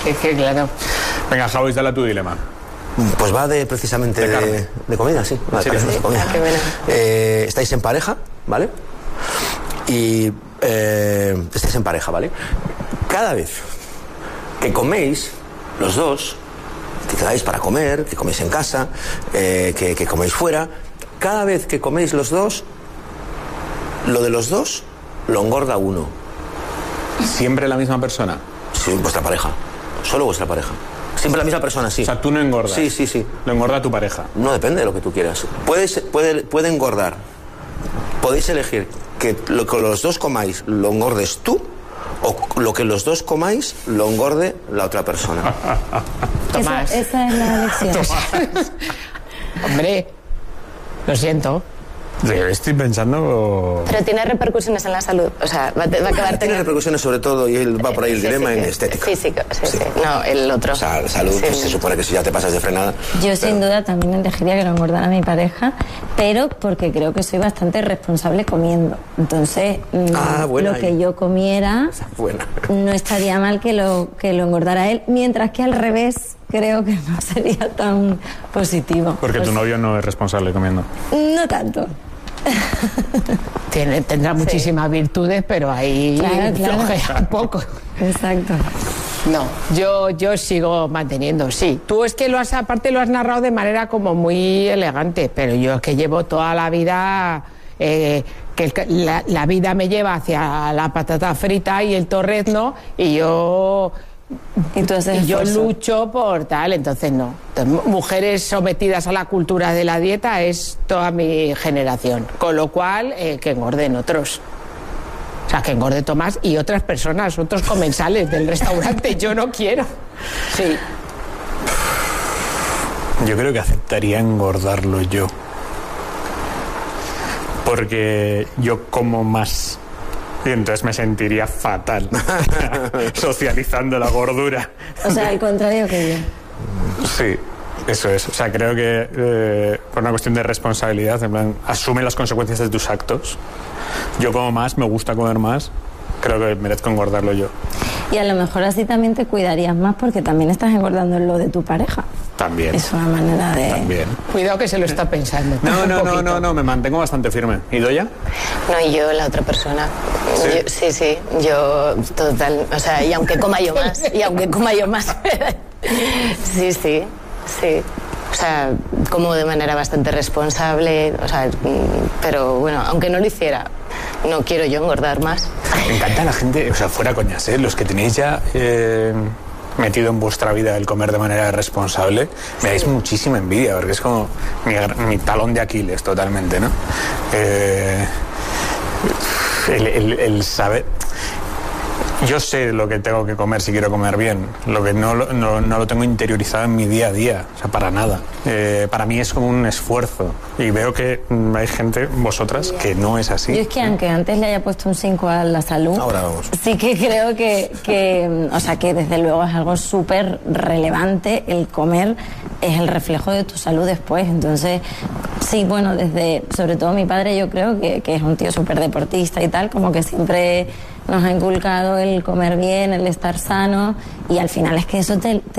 Es que claro. Venga, Javi, dale tu dilema. Pues va precisamente de comida, sí. Va de comida. Qué buena. Estáis en pareja, ¿vale? Y estáis en pareja, ¿vale? Cada vez que coméis, los dos, que quedáis para comer, que coméis en casa, que coméis fuera, cada vez que coméis los dos, lo de los dos lo engorda uno. ¿Siempre la misma persona? Sí, vuestra pareja. Solo vuestra pareja. Siempre la misma persona, sí. O sea, tú no engordas. Sí. Lo engorda tu pareja. No, depende de lo que tú quieras. Puede engordar. Podéis elegir que lo que los dos comáis lo engordes tú, o lo que los dos comáis lo engorde la otra persona. Tomás. Esa es la elección. Hombre, lo siento. Estoy pensando... Pero tiene repercusiones en la salud. O sea, va a acabar Tiene teniendo... repercusiones sobre todo, y él va por ahí el dilema en estética. Físico, sí. No, el otro. O sea, salud, Sí. pues se supone que si ya te pasas de frenada... Yo sin duda también elegiría que lo engordara mi pareja, pero porque creo que soy bastante responsable comiendo. Entonces, buena lo que ahí. yo comiera Buena. no estaría mal que lo engordara él, mientras que al revés creo que no sería tan positivo. Porque tu novio no es responsable comiendo. No tanto. Tendrá muchísimas virtudes, pero ahí Claro. flojea un poco. Exacto. No, yo sigo manteniendo, sí. Tú es que aparte lo has narrado de manera como muy elegante, pero yo es que llevo toda la vida, la vida me lleva hacia la patata frita y el torrezno, y yo lucho por tal, entonces no. Entonces, mujeres sometidas a la cultura de la dieta es toda mi generación, con lo cual que engorden otros. O sea, que engorde Tomás y otras personas, otros comensales del restaurante. Yo no quiero. Sí. Yo creo que aceptaría engordarlo yo. Porque yo como más. Y entonces me sentiría fatal socializando la gordura. O sea, al contrario que yo. Sí, eso es. O sea, creo que por una cuestión de responsabilidad, en plan, asume las consecuencias de tus actos. Yo como más, me gusta comer más, creo que merezco engordarlo yo. Y a lo mejor así también te cuidarías más porque también estás engordando lo de tu pareja. También. Es una manera de... También. Cuidado que se lo está pensando. No, me mantengo bastante firme. ¿Y Doya? No, y yo la otra persona. ¿Sí? Yo total, o sea, y aunque coma yo más, sí. O sea, como de manera bastante responsable, o sea, pero bueno, aunque no lo hiciera, no quiero yo engordar más. Me encanta la gente, o sea, fuera coñas, los que tenéis ya metido en vuestra vida el comer de manera responsable, me dais muchísima envidia, porque es como mi talón de Aquiles totalmente, ¿no? El saber... Yo sé lo que tengo que comer si quiero comer bien, lo que no lo tengo interiorizado en mi día a día, o sea, para nada. Para mí es como un esfuerzo y veo que hay gente, vosotras, que no es así. Yo es que aunque antes le haya puesto un 5 a la salud, Ahora vamos. sí que creo que o sea, que desde luego es algo súper relevante. El comer es el reflejo de tu salud después. Entonces, sí, bueno, sobre todo mi padre, yo creo que es un tío súper deportista y tal, como que siempre nos ha inculcado el comer bien, el estar sano, y al final es que eso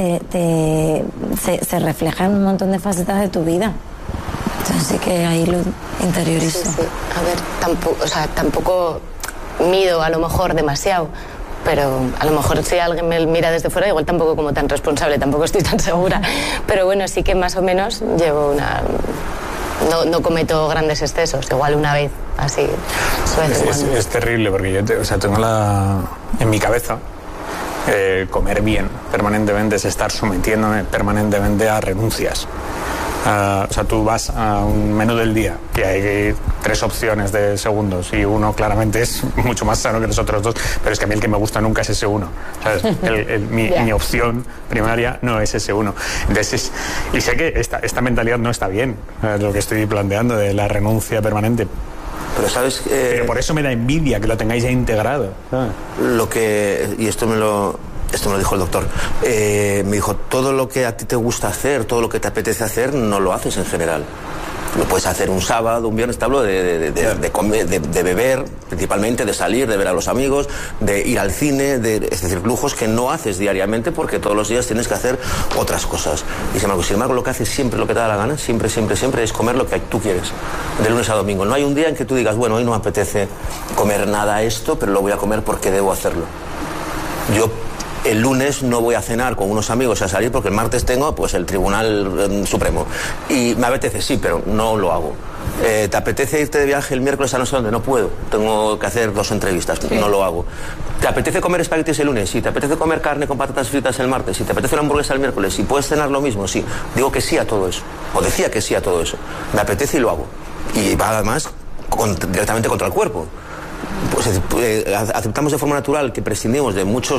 se refleja en un montón de facetas de tu vida. Entonces sí que ahí lo interiorizo. Sí. A ver, tampoco mido a lo mejor demasiado, pero a lo mejor si alguien me mira desde fuera, igual tampoco como tan responsable, tampoco estoy tan segura, pero bueno, sí que más o menos llevo una... No cometo grandes excesos, igual una vez, así. Es terrible, porque yo tengo en mi cabeza comer bien permanentemente es estar sometiéndome permanentemente a renuncias. O sea, tú vas a un menú del día que hay 3 opciones de segundos y uno claramente es mucho más sano que los otros 2, pero es que a mí el que me gusta nunca es ese uno, ¿sabes? Mi opción primaria no es ese uno. Entonces, y sé que esta mentalidad no está bien, lo que estoy planteando de la renuncia permanente. Pero sabes... pero por eso me da envidia que lo tengáis ya integrado, ¿sabes? Y esto me lo dijo el doctor. Me dijo, todo lo que a ti te gusta hacer, todo lo que te apetece hacer, no lo haces en general. Lo puedes hacer un sábado, un viernes, te hablo de comer, de beber, principalmente, de salir, de ver a los amigos, de ir al cine, es decir, lujos que no haces diariamente porque todos los días tienes que hacer otras cosas. Y sin embargo, lo que haces siempre, lo que te da la gana, siempre es comer lo que tú quieres, de lunes a domingo. No hay un día en que tú digas, bueno, hoy no me apetece comer nada esto, pero lo voy a comer porque debo hacerlo. Yo el lunes no voy a cenar con unos amigos a salir porque el martes tengo pues el Tribunal Supremo y me apetece, sí, pero no lo hago. ¿Te apetece irte de viaje el miércoles a no sé dónde? No puedo, tengo que hacer 2 entrevistas, sí. No lo hago. ¿Te apetece comer espaguetis el lunes? Sí. ¿Te apetece comer carne con patatas fritas el martes? Sí. ¿Te apetece una hamburguesa el miércoles? ¿Y puedes cenar lo mismo? Sí. Digo que sí a todo eso, o decía que sí a todo eso. Me apetece y lo hago. Y va además directamente contra el cuerpo. Pues aceptamos de forma natural que prescindimos de mucho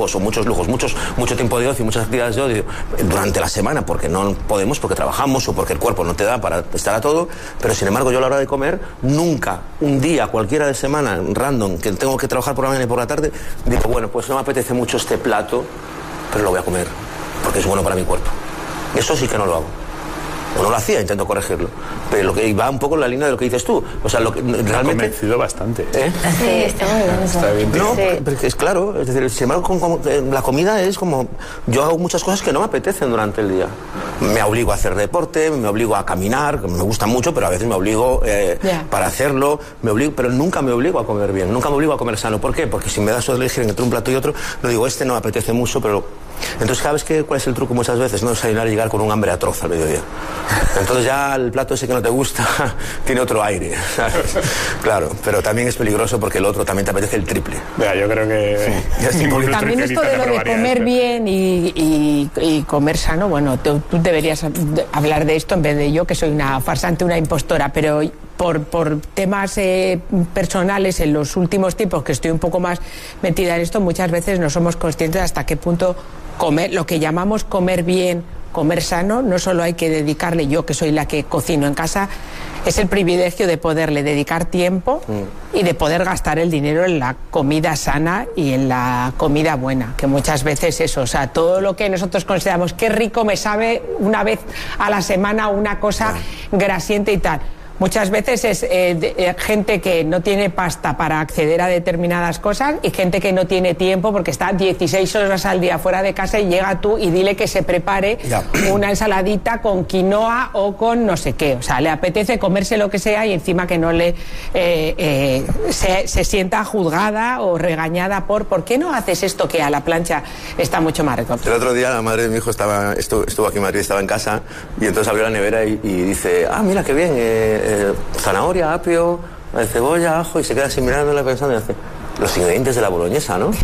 tiempo de ocio y muchas actividades de ocio durante la semana porque no podemos, porque trabajamos o porque el cuerpo no te da para estar a todo, pero sin embargo yo a la hora de comer nunca, un día cualquiera de semana random que tengo que trabajar por la mañana y por la tarde, digo, bueno, pues no me apetece mucho este plato, pero lo voy a comer porque es bueno para mi cuerpo. Eso sí que no lo hago. O no lo hacía, intento corregirlo. Pero lo que va un poco en la línea de lo que dices tú. O sea, lo que realmente... Me ha convencido bastante. Sí, está muy bien. Está bien. No, sí. Es claro. Es decir, sin embargo, la comida es como... Yo hago muchas cosas que no me apetecen durante el día. Me obligo a hacer deporte, me obligo a caminar, que me gusta mucho, pero a veces me obligo para hacerlo. Pero nunca me obligo a comer bien, nunca me obligo a comer sano. ¿Por qué? Porque si me das a elegir entre un plato y otro, no digo, este no me apetece mucho, pero... Entonces, ¿sabes cuál es el truco muchas veces? No desayunar y llegar con un hambre atroz al mediodía. Entonces ya el plato ese que no te gusta tiene otro aire, ¿sabes? Claro, pero también es peligroso porque el otro también te apetece el triple. Mira, yo creo que... Sí. También esto de lo de comer bien y comer sano, bueno, tú deberías hablar de esto en vez de yo, que soy una farsante, una impostora, pero... Por temas personales, en los últimos tiempos que estoy un poco más metida en esto, muchas veces no somos conscientes hasta qué punto comer, lo que llamamos comer bien, comer sano, no solo hay que dedicarle, yo que soy la que cocino en casa, es el privilegio de poderle dedicar tiempo y de poder gastar el dinero en la comida sana y en la comida buena, que muchas veces eso, o sea, todo lo que nosotros consideramos que rico me sabe una vez a la semana una cosa grasiente y tal. Muchas veces es gente que no tiene pasta para acceder a determinadas cosas y gente que no tiene tiempo porque está 16 horas al día fuera de casa y llega tú y dile que se prepare una ensaladita con quinoa o con no sé qué. O sea, le apetece comerse lo que sea y encima que no le se sienta juzgada o regañada ¿por qué no haces esto que a la plancha está mucho más rico? El otro día la madre de mi hijo estuvo aquí en Madrid, estaba en casa y entonces abrió la nevera y dice, mira qué bien, zanahoria, apio, cebolla, ajo, y se queda así mirándola pensando y hace, los ingredientes de la boloñesa, ¿no?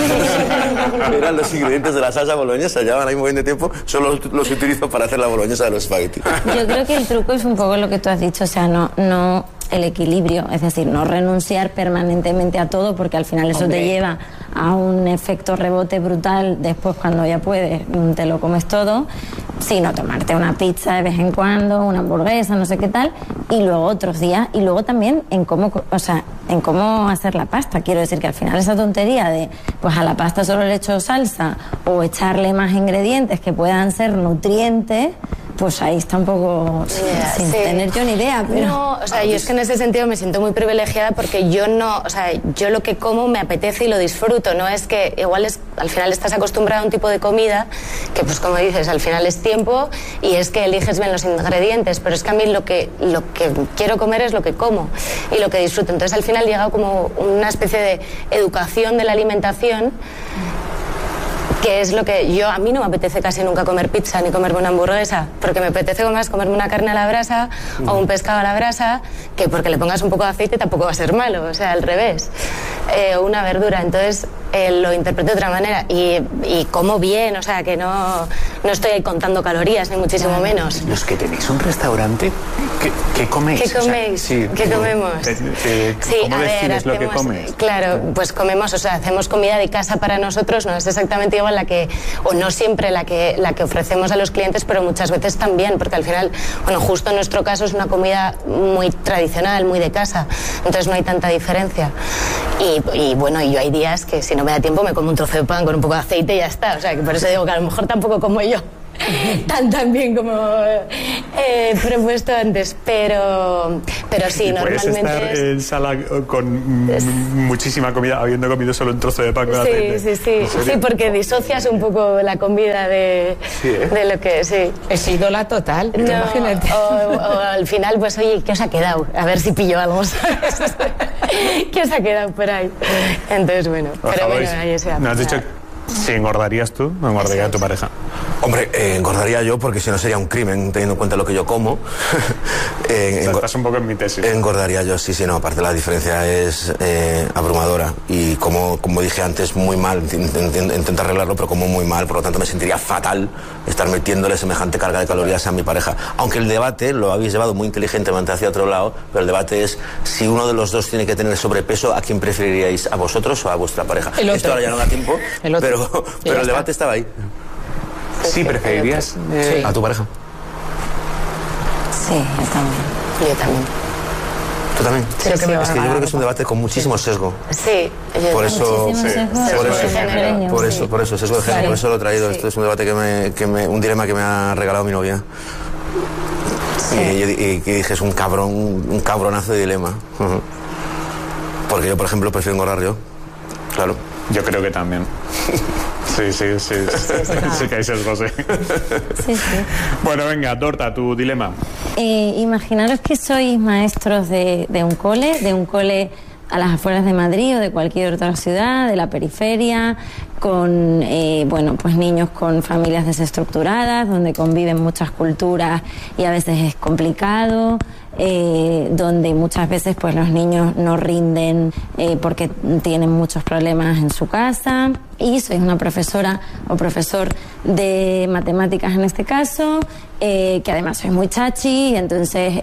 Eran los ingredientes de la salsa boloñesa, llevan ahí muy bien de tiempo, solo los utilizo para hacer la boloñesa de los espaguetis. Yo creo que el truco es un poco lo que tú has dicho, o sea, no el equilibrio, es decir, no renunciar permanentemente a todo porque al final eso te lleva a un efecto rebote brutal después cuando ya puedes, te lo comes todo, sino tomarte una pizza de vez en cuando, una hamburguesa, no sé qué tal, y luego otros días, y luego también en cómo hacer la pasta. Quiero decir que al final esa tontería de, pues a la pasta solo le echo salsa o echarle más ingredientes que puedan ser nutrientes, pues ahí está un poco sin tener yo ni idea, pero... No, o sea, yo es que en ese sentido me siento muy privilegiada porque yo lo que como me apetece y lo disfruto, no es que igual al final estás acostumbrado a un tipo de comida que pues como dices, al final es tiempo y es que eliges bien los ingredientes, pero es que a mí lo que quiero comer es lo que como y lo que disfruto, entonces al final llega como una especie de educación de la alimentación que es lo que a mí no me apetece casi nunca comer pizza ni comerme una hamburguesa, porque me apetece más comerme una carne a la brasa o un pescado a la brasa, que porque le pongas un poco de aceite tampoco va a ser malo, o sea, al revés, o una verdura, entonces lo interpreto de otra manera y como bien, o sea, que no estoy ahí contando calorías, ni muchísimo menos. Los que tenéis un restaurante, ¿qué coméis? ¿Qué coméis? O sea, ¿Qué comemos? ¿Cómo decides lo que comes? Claro, pues comemos, o sea, hacemos comida de casa para nosotros, no es exactamente igual o no siempre la que ofrecemos a los clientes, pero muchas veces también, porque al final, bueno, justo en nuestro caso es una comida muy tradicional, muy de casa, entonces no hay tanta diferencia. Y bueno, yo hay días que si no me da tiempo me como un trozo de pan con un poco de aceite y ya está, o sea, que por eso digo que a lo mejor tampoco como yo. tan bien como propuesto antes, pero sí, normalmente puedes estar en sala con muchísima comida, habiendo comido solo un trozo de pan con aceite. Sí, porque disocias un poco la comida de lo que... Sí. Es ídola total, no, imagínate. O al final, pues oye, ¿qué os ha quedado? A ver si pillo algo, ¿sabes? ¿Qué os ha quedado por ahí? Entonces, bueno, pero bueno, ahí se va. ¿No has dicho si engordarías tú o engordaría tu pareja? Hombre, engordaría yo porque si no sería un crimen, teniendo en cuenta lo que yo como. Estás un poco en mi tesis. Engordaría yo, sí, no, aparte la diferencia es abrumadora y como dije antes, muy mal, intento arreglarlo, pero como muy mal, por lo tanto me sentiría fatal estar metiéndole semejante carga de calorías a mi pareja. Aunque el debate lo habéis llevado muy inteligentemente hacia otro lado, pero el debate es si uno de los dos tiene que tener sobrepeso, ¿a quién preferiríais? ¿A vosotros o a vuestra pareja? Esto ahora ya no da tiempo, pero el debate estaba ahí. Sí, ¿preferirías a tu pareja? Sí, yo también. Yo también. ¿Tú también? Sí, es que yo creo que es un debate con muchísimo sesgo. Sí. Por eso, por eso, sesgo de género, por eso lo he traído. Sí. Esto es un debate un dilema que me ha regalado mi novia. Sí. Y que dije, es un cabronazo de dilema. Porque yo, por ejemplo, prefiero engordar yo. Claro. Yo creo que también. Sí, que hay sesgo, sí. Sí. Bueno, venga, Torta, tu dilema. Imaginaros que sois maestros de un cole a las afueras de Madrid o de cualquier otra ciudad, de la periferia, con pues niños con familias desestructuradas, donde conviven muchas culturas y a veces es complicado, donde muchas veces pues los niños no rinden porque tienen muchos problemas en su casa, y sois una profesora o profesor de matemáticas en este caso, que además sois muy chachi, y entonces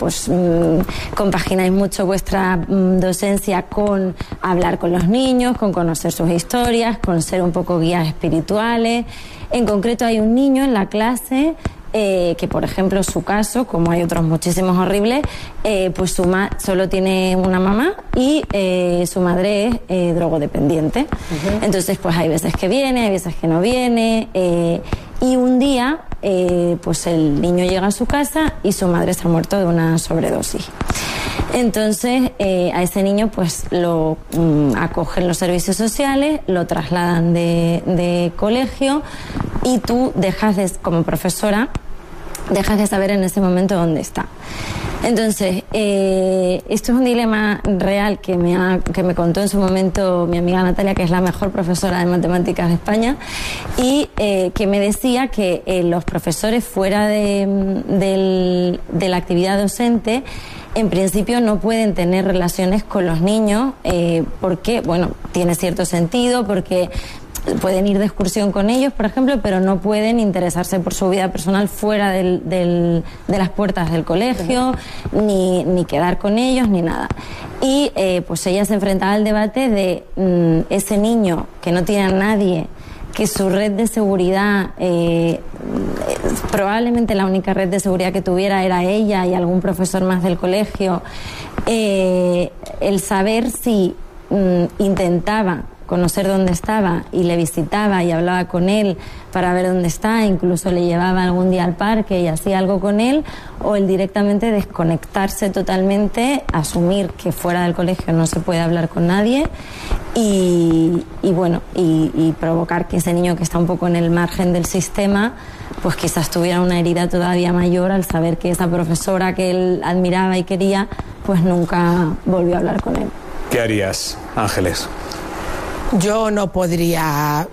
compagináis mucho vuestra docencia con hablar con los niños, con conocer sus historias, con ser un poco guías espirituales. En concreto hay un niño en la clase que, por ejemplo, su caso, como hay otros muchísimos horribles, pues solo tiene una mamá y su madre es drogodependiente. Entonces, pues hay veces que viene, hay veces que no viene, y un día pues el niño llega a su casa y su madre se ha muerto de una sobredosis. Entonces a ese niño pues lo acogen los servicios sociales, lo trasladan de colegio, y tú como profesora dejas de saber en ese momento dónde está. Entonces, esto es un dilema real que me contó en su momento mi amiga Natalia, que es la mejor profesora de matemáticas de España, y que me decía que los profesores fuera de la actividad docente, en principio no pueden tener relaciones con los niños porque, bueno, tiene cierto sentido, porque pueden ir de excursión con ellos, por ejemplo, pero no pueden interesarse por su vida personal fuera de las puertas del colegio, ni quedar con ellos, ni nada. Y pues ella se enfrentaba al debate de ese niño que no tiene a nadie, que su red de seguridad, probablemente la única red de seguridad que tuviera era ella y algún profesor más del colegio, el saber si intentaba conocer dónde estaba y le visitaba y hablaba con él para ver dónde está, incluso le llevaba algún día al parque y hacía algo con él, o el directamente desconectarse totalmente, asumir que fuera del colegio no se puede hablar con nadie y provocar que ese niño que está un poco en el margen del sistema pues quizás tuviera una herida todavía mayor al saber que esa profesora que él admiraba y quería pues nunca volvió a hablar con él. ¿Qué harías, Ángeles? Yo no podría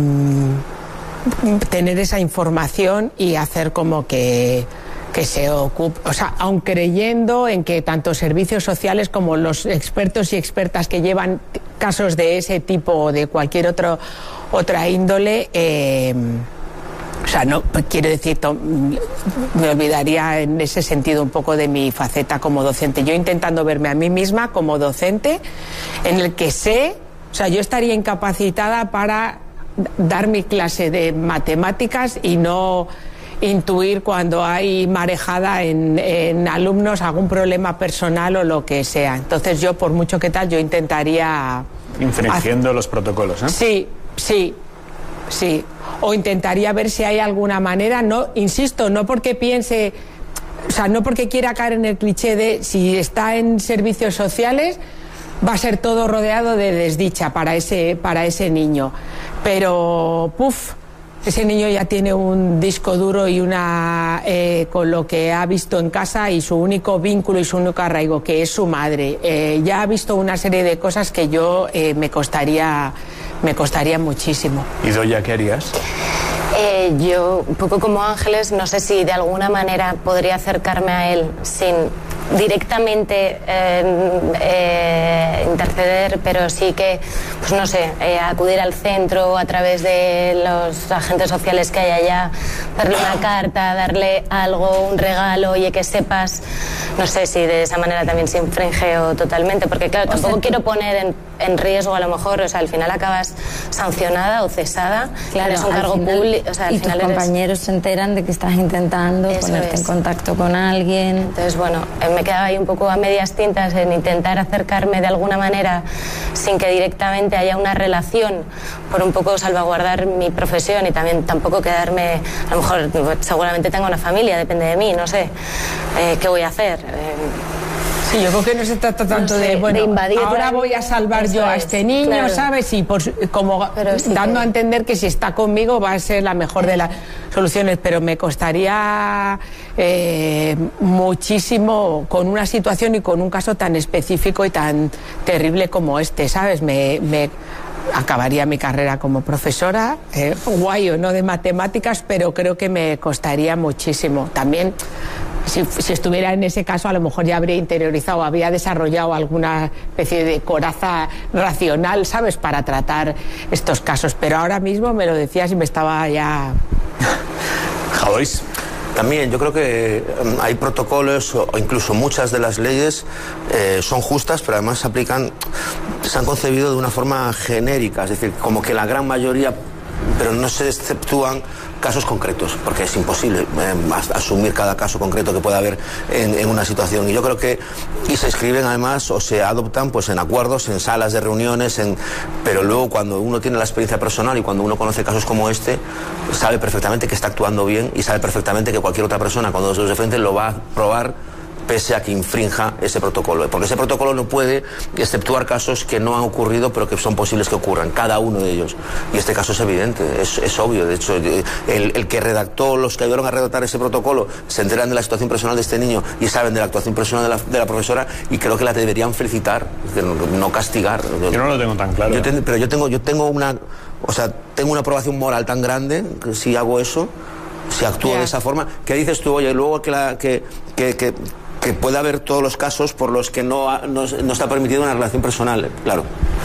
tener esa información y hacer como que se ocupe, o sea, aun creyendo en que tanto servicios sociales como los expertos y expertas que llevan casos de ese tipo o de cualquier otra índole, o sea, no quiero decir, me olvidaría en ese sentido un poco de mi faceta como docente. Yo intentando verme a mí misma como docente, en el que sé. O sea, yo estaría incapacitada para dar mi clase de matemáticas y no intuir cuando hay marejada en alumnos, algún problema personal o lo que sea. Entonces yo, por mucho que tal, yo intentaría... Infringiendo los protocolos, ¿eh? Sí. sí. O intentaría ver si hay alguna manera, no, insisto, no porque piense, o sea, no porque quiera caer en el cliché de si está en servicios sociales va a ser todo rodeado de desdicha para ese niño. Pero, ese niño ya tiene un disco duro y con lo que ha visto en casa y su único vínculo y su único arraigo, que es su madre. Ya ha visto una serie de cosas que yo me costaría muchísimo. ¿Y Doya, qué harías? Yo, un poco como Ángeles, no sé si de alguna manera podría acercarme a él sin directamente interceder, pero sí que, pues no sé, acudir al centro a través de los agentes sociales que hay allá, darle una carta, darle algo, un regalo, oye, que sepas, no sé si de esa manera también se infringe o totalmente, porque claro, tampoco quiero poner en riesgo a lo mejor, o sea, al final acabas sancionada o cesada, claro, eres un cargo público, o sea, al y final tus compañeros se enteran de que estás intentando ponerte en contacto con alguien. Entonces, bueno, me quedaba ahí un poco a medias tintas en intentar acercarme de alguna manera sin que directamente haya una relación, por un poco salvaguardar mi profesión y también tampoco quedarme, a lo mejor seguramente tengo una familia, depende de mí, no sé, ¿qué voy a hacer? Sí, yo creo que no se trata tanto de invadir, ahora voy a salvar yo a este niño, claro, ¿sabes? Y como sí, dando a entender que si está conmigo va a ser la mejor de las soluciones, pero me costaría muchísimo con una situación y con un caso tan específico y tan terrible como este, ¿sabes? Me acabaría mi carrera como profesora, guay o no de matemáticas, pero creo que me costaría muchísimo. También, si estuviera en ese caso, a lo mejor ya habría interiorizado, habría desarrollado alguna especie de coraza racional, ¿sabes?, para tratar estos casos. Pero ahora mismo me lo decías y me estaba ya... Javois. También yo creo que hay protocolos o incluso muchas de las leyes son justas, pero además se han concebido de una forma genérica, es decir, como que la gran mayoría, pero no se exceptúan casos concretos, porque es imposible asumir cada caso concreto que pueda haber en una situación. Y yo creo que se escriben además o se adoptan pues en acuerdos, en salas de reuniones, pero luego cuando uno tiene la experiencia personal y cuando uno conoce casos como este, sabe perfectamente que está actuando bien y sabe perfectamente que cualquier otra persona cuando se de frente lo va a probar pese a que infrinja ese protocolo, porque ese protocolo no puede exceptuar casos que no han ocurrido pero que son posibles que ocurran, cada uno de ellos, y este caso es evidente, es obvio. De hecho, el que redactó, los que ayudaron a redactar ese protocolo se enteran de la situación personal de este niño y saben de la actuación personal de la profesora, y creo que la deberían felicitar, no castigar. Yo no lo tengo tan claro. Pero yo tengo una aprobación moral tan grande que si hago eso, si actúo de esa forma, que dices tú, oye, luego que puede haber todos los casos por los que no está permitida una relación personal, claro,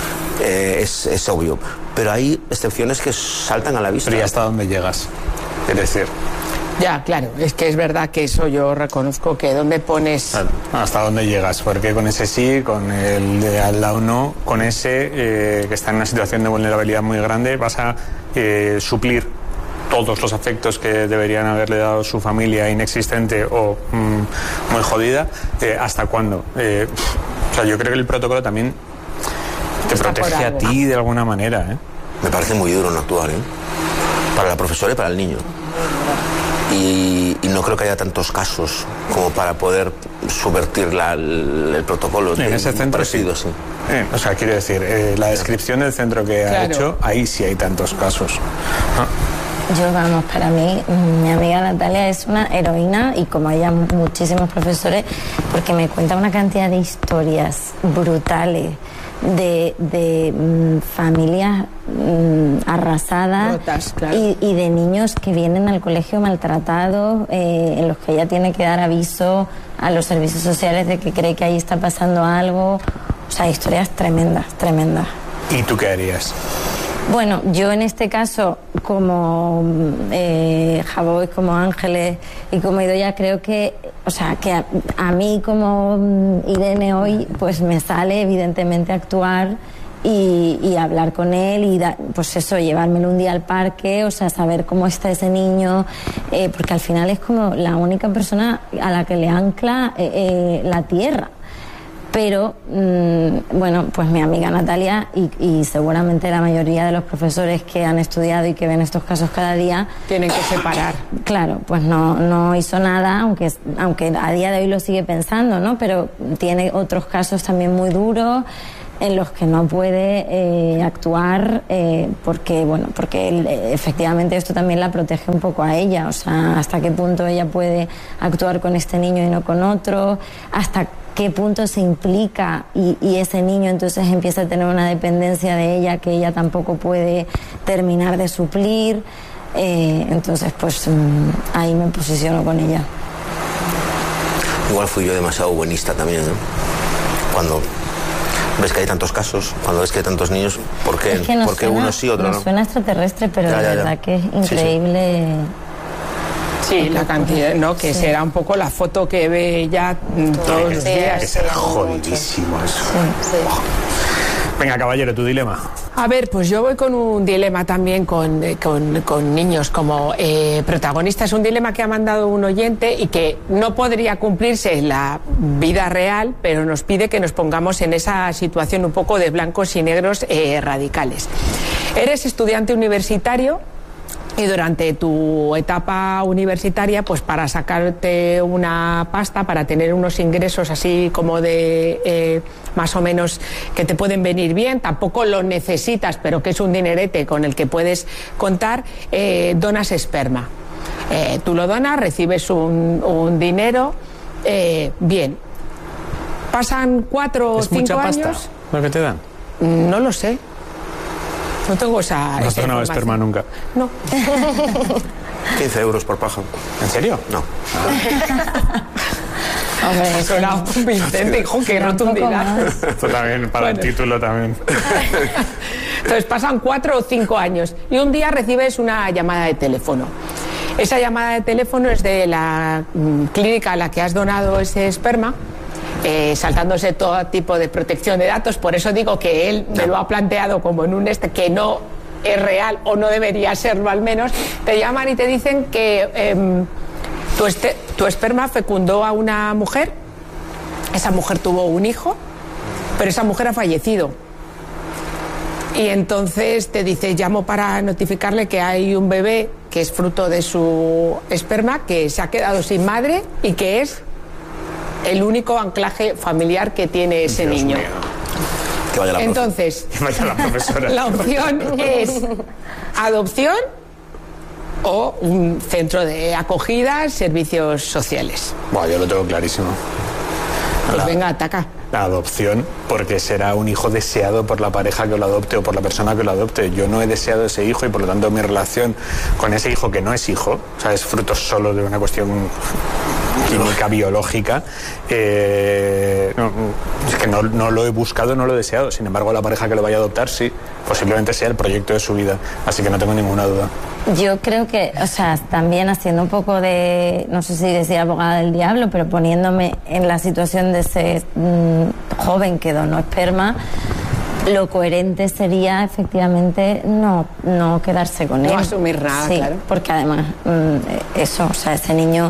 es obvio, pero hay excepciones que saltan a la vista. Pero ¿y hasta dónde llegas? Es decir... Ya, claro, es que es verdad que eso yo reconozco, que dónde pones... ¿Hasta dónde llegas? Porque con ese sí, con el de al lado no, con ese que está en una situación de vulnerabilidad muy grande, vas a suplir todos los afectos que deberían haberle dado su familia inexistente o muy jodida. ¿Hasta cuándo? O sea, yo creo que el protocolo también te protege a ti de alguna manera, Me parece muy duro no actuar, para la profesora y para el niño. Y no creo que haya tantos casos como para poder subvertir el protocolo. En ese centro sí. O sea, quiero decir, la descripción del centro que ha hecho, ahí sí hay tantos casos. Yo, vamos, para mí, mi amiga Natalia es una heroína, y como ella, muchísimos profesores, porque me cuenta una cantidad de historias brutales de familias arrasadas, rotas, claro, y de niños que vienen al colegio maltratados, en los que ella tiene que dar aviso a los servicios sociales de que cree que ahí está pasando algo. O sea, historias tremendas, tremendas. ¿Y tú qué harías? Bueno, yo en este caso, como Javois, como Ángeles y como Idoia, creo que, o sea, que a mí como Irene hoy, pues me sale evidentemente actuar y hablar con él y pues eso, llevármelo un día al parque, o sea, saber cómo está ese niño, porque al final es como la única persona a la que le ancla la tierra. Pero, bueno, pues mi amiga Natalia y seguramente la mayoría de los profesores que han estudiado y que ven estos casos cada día... Tienen que separar. Claro, pues no hizo nada, aunque a día de hoy lo sigue pensando, ¿no? Pero tiene otros casos también muy duros en los que no puede actuar porque efectivamente esto también la protege un poco a ella, o sea, hasta qué punto ella puede actuar con este niño y no con otro, hasta qué punto se implica y ese niño entonces empieza a tener una dependencia de ella que ella tampoco puede terminar de suplir, entonces pues ahí me posiciono con ella. Igual fui yo demasiado buenista también, ¿no? Cuando ves que hay tantos casos, cuando ves que hay tantos niños, ¿por qué, uno sí, otro no? Suena extraterrestre, pero de verdad que es increíble. Sí, la cantidad, ¿no? Que será un poco la foto que ve ella todos los días. Que será jodidísimo eso. Sí. Venga, caballero, tu dilema. A ver, pues yo voy con un dilema también con niños como protagonista. Es un dilema que ha mandado un oyente y que no podría cumplirse en la vida real, pero nos pide que nos pongamos en esa situación un poco de blancos y negros radicales. Eres estudiante universitario y durante tu etapa universitaria, pues para sacarte una pasta, para tener unos ingresos así como de más o menos que te pueden venir bien, tampoco lo necesitas, pero que es un dinerete con el que puedes contar, donas esperma. Tú lo donas, recibes un dinero, bien. Pasan 4 o 5 años. ¿Es mucha pasta lo que te dan? No lo sé. No tengo esa. ¿No has donado esperma nunca? No. 15 euros por pájaro. ¿En serio? No. Hombre, suena convincente, hijo, qué rotundidad. Esto también, para el título también. Entonces pasan 4 o 5 años y un día recibes una llamada de teléfono. Esa llamada de teléfono es de la clínica a la que has donado ese esperma. Saltándose todo tipo de protección de datos, por eso digo que él me lo ha planteado como en un que no es real o no debería serlo al menos. Te llaman y te dicen que tu esperma fecundó a una mujer, esa mujer tuvo un hijo, pero esa mujer ha fallecido. Y entonces te dice, llamo para notificarle que hay un bebé que es fruto de su esperma, que se ha quedado sin madre y que es el único anclaje familiar que tiene ese niño. Que vaya la Entonces, que vaya la profesora. La opción es adopción o un centro de acogida, servicios sociales. Bueno, yo lo tengo clarísimo. Pues venga, ataca. La adopción, porque será un hijo deseado por la pareja que lo adopte o por la persona que lo adopte. Yo no he deseado ese hijo y por lo tanto mi relación con ese hijo que no es hijo, o sea, es fruto solo de una cuestión química, biológica, es que no lo he buscado, no lo he deseado. Sin embargo, la pareja que lo vaya a adoptar, sí, posiblemente sea el proyecto de su vida, así que no tengo ninguna duda. Yo creo que, o sea, también haciendo un poco de, no sé si decir abogada del diablo, pero poniéndome en la situación de ese joven que donó esperma, lo coherente sería efectivamente no quedarse con él. No asumir nada, sí, claro. Porque además, eso, o sea, ese niño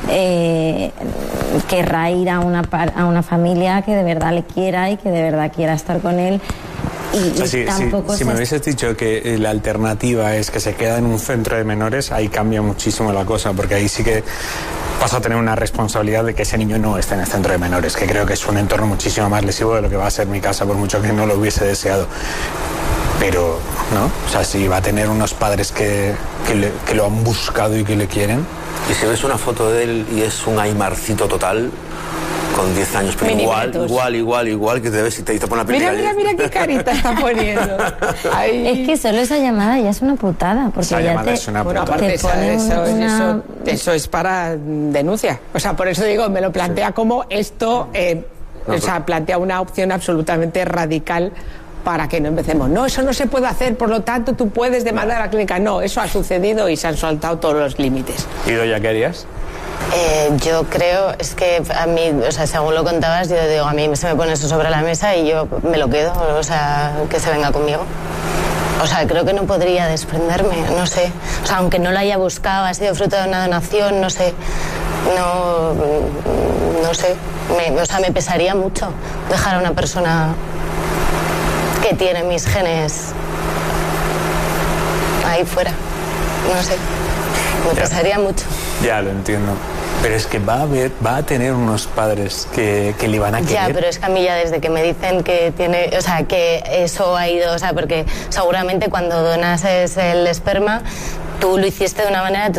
querrá ir a una familia que de verdad le quiera y que de verdad quiera estar con él. O sea, si me hubieses dicho que la alternativa es que se queda en un centro de menores, ahí cambia muchísimo la cosa, porque ahí sí que vas a tener una responsabilidad de que ese niño no esté en el centro de menores, que creo que es un entorno muchísimo más lesivo de lo que va a ser mi casa, por mucho que no lo hubiese deseado. Pero, ¿no? O sea, si va a tener unos padres que lo han buscado y que le quieren. Y si ves una foto de él y es un Aymarcito total, con 10 años, pero igual, que te ves y te pone la piel. Mira qué carita está poniendo. Ay. Es que solo esa llamada ya es una putada, porque esa ya llamada es una putada. Aparte, eso es para denuncia. O sea, por eso digo, me lo plantea como esto, o sea, plantea una opción absolutamente radical para que no empecemos. No, eso no se puede hacer, por lo tanto tú puedes demandar a la clínica. No, eso ha sucedido y se han saltado todos los límites. ¿Y Doya, qué harías? Yo creo, es que a mí, o sea, según lo contabas, yo digo, a mí se me pone eso sobre la mesa y yo me lo quedo, o sea, que se venga conmigo. O sea, creo que no podría desprenderme, no sé. O sea, aunque no lo haya buscado, ha sido fruto de una donación, no sé. No sé. O sea, me pesaría mucho. dejar a una persona que tiene mis genes ahí fuera. No sé, me pesaría mucho. Ya, lo entiendo. Pero es que va a tener unos padres que le van a querer. Ya, pero es que a mí ya desde que me dicen que tiene, o sea, que eso ha ido, o sea, porque seguramente cuando donas el esperma, tú lo hiciste de una manera